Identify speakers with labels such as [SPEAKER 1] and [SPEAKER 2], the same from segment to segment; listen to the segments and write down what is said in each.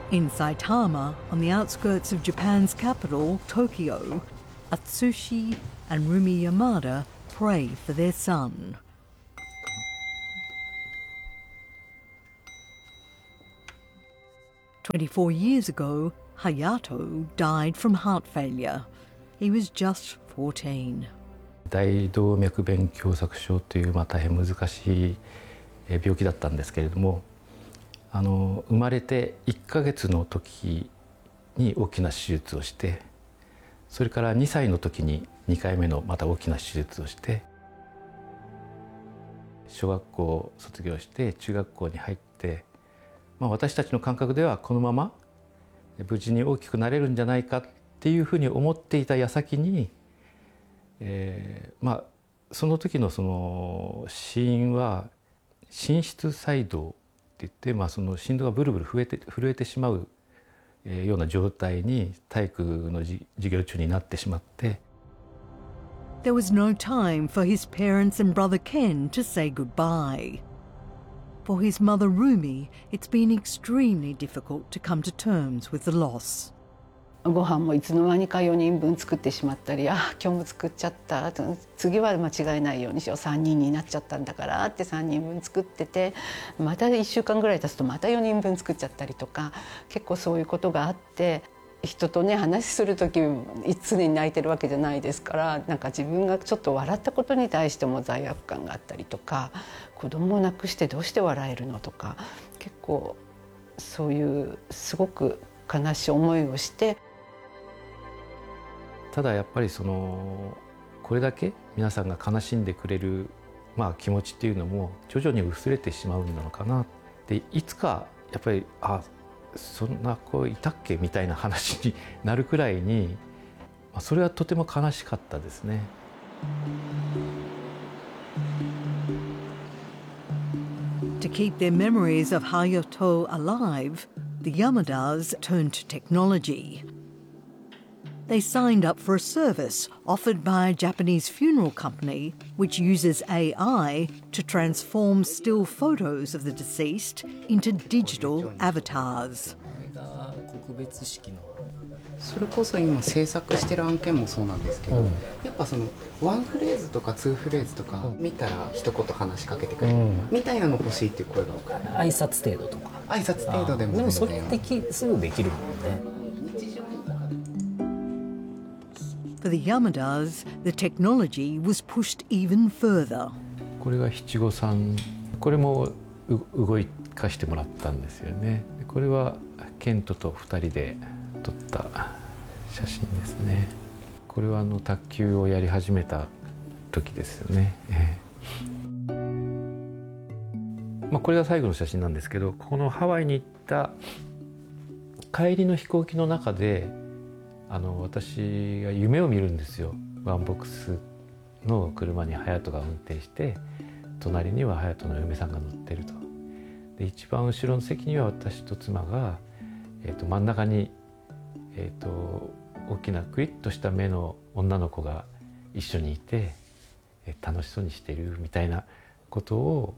[SPEAKER 1] In Saitama, on the outskirts of Japan's capital, Tokyo, Atsushi and Rumi Yamada pray for their son. "24 years ago, Hayato died from heart failure. He was just 14.
[SPEAKER 2] 大動脈弁狭窄症という大変難しい病気だったんですけれども、生まれて1ヶ月の時に大きな手術をして、それから2歳の時に2回目のまた大きな手術をして、小学校を卒業して中学校に入って、私たちの感覚ではこのまま無事に大きくなれるんじゃないかっていうふうに思っていた矢先に、その時のその死因は心室細動って言って、その心臓がブルブル震えてしまうような状態に体育の授業中になってしまって。
[SPEAKER 1] There was no time for his parents and brother Ken to say goodbye. For his mother Rumi, it's been extremely difficult to come to terms with the loss.
[SPEAKER 3] ご飯もいつの間にか4人分作ってしまったり、今日も作っちゃった、次は間違えないようにしよう、3人になっちゃったんだからって3人分作ってて、また1週間ぐらい経つとまた4人分作っちゃったりとか、結構そういうことがあって、人とね話する時常に泣いてるわけじゃないですから、自分がちょっと笑ったことに対しても罪悪感があったりとか、子供を亡くしてどうして笑えるのとか、結構そういうすごく悲しい思いをして。
[SPEAKER 2] ただやっぱりこれだけ皆さんが悲しんでくれる、気持ちっていうのも徐々に薄れてしまうのかなって、いつかやっぱりそんな子いたっけみたいな話になるくらいに、それはとても悲しかったですね。
[SPEAKER 1] To keep their memories of Hayato alive, the Yamadas turned to technology. They signed up for a service offered by a Japanese funeral company which uses AI to transform still photos of the deceased into digital avatars.
[SPEAKER 4] それこそ今制作してる案件もそうなんですけど、やっぱワンフレーズとかツーフレーズとか見たら一言話しかけてくれる、みたいなの欲しいっていう声が多くて、
[SPEAKER 5] 挨拶程度とか、
[SPEAKER 4] 挨拶程度でも
[SPEAKER 5] でもそれってすぐできるもんね。
[SPEAKER 1] For the Yamadas, the technology was pushed even further.
[SPEAKER 2] これが七五三、これも動かしてもらったんですよね。これはケントと2人で撮った写真ですね。これは卓球をやり始めた時ですよね。これが最後の写真なんですけど、このハワイに行った帰りの飛行機の中で私が夢を見るんですよ。ワンボックスの車に隼人が運転して、隣には隼人の嫁さんが乗ってると。で一番後ろの席には私と妻が、真ん中に、大きなクリッとした目の女の子が一緒にいて、楽しそうにしてるみたいなことを。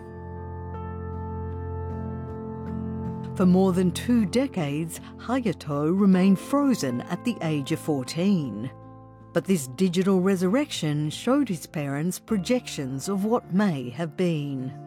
[SPEAKER 1] For more than 2 decades, Hayato remained frozen at the age of 14. But this digital resurrection showed his parents projections of what may have been.